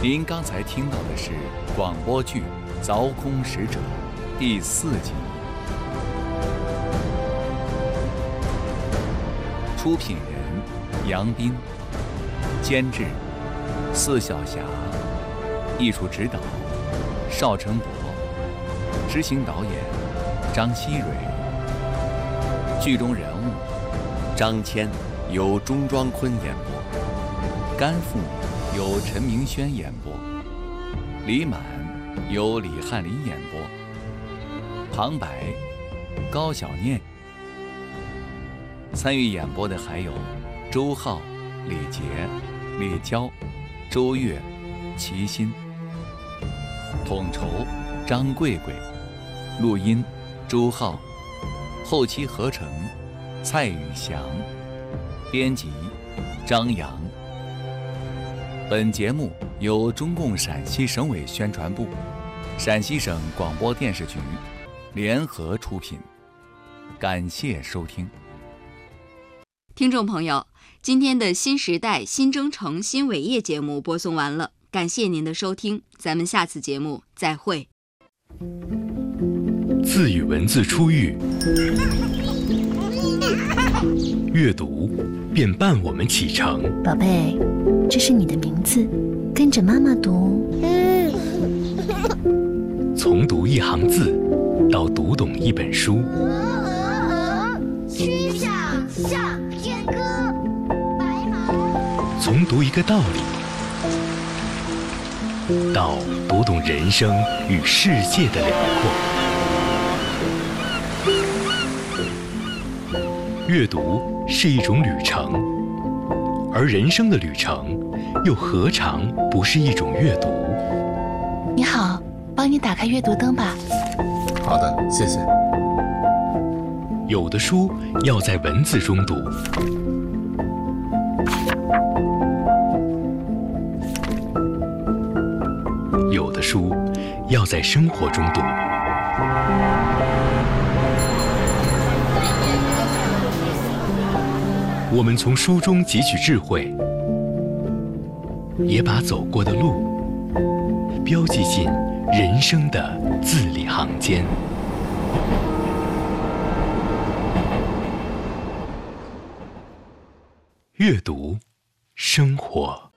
您刚才听到的是广播剧《凿空使者》第4集。出品人杨斌，监制四小侠，艺术指导邵成博，执行导演张希蕊。剧中人物张谦由钟庄坤演播，甘父由陈明轩演播，李满由李翰林演播，旁白高小念。参与演播的还有周浩、李杰、李娇、周越、齐心。统筹张贵贵，录音周浩，后期合成蔡宇翔，编辑张扬。本节目由中共陕西省委宣传部、陕西省广播电视局联合出品，感谢收听。 听众朋友，今天的新时代新征程新伟业节目播送完了，感谢您的收听，咱们下次节目再会。 字与文字初遇，阅读便伴我们启程。 宝贝，这是你的名字，跟着妈妈读。 从读一行字到读懂一本书， 曲项向天歌，白马。 从读一个道理到读懂人生与世界的辽阔。阅读是一种旅程，而人生的旅程又何尝不是一种阅读？ 你好，帮你打开阅读灯吧。 好的，谢谢。 有的书要在文字中读，有的书要在生活中读。我们从书中汲取智慧，也把走过的路标记进人生的字里行间。阅读，生活。